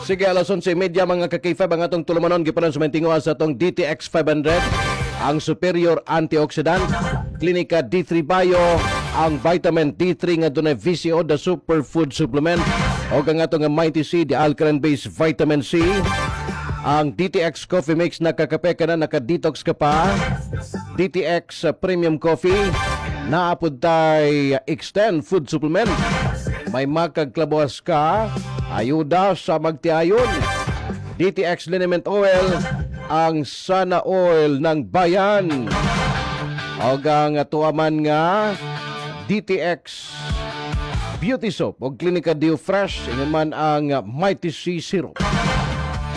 Sige, alas 11:30 mga ka-K5 ang atong tulumanon gipanon sa mantinguha sa atong DTX 500, ang superior antioxidant, Klinika D3 Bio, ang vitamin D3 nga dunay VCO, the superfood supplement, o ang atong Mighty C, the alkaline-based vitamin C, ang DTX Coffee Mix, nakakape ka na, naka-detox ka pa, DTX Premium Coffee, naapod tay Extend Food Supplement, may makagklabuas ka, ayuda sa magtiayon, DTX Liniment Oil, ang Sana Oil ng Bayan, o ang tuaman nga DTX Beauty Soap o Klinika Dio Fresh, man ang Mighty C Syrup.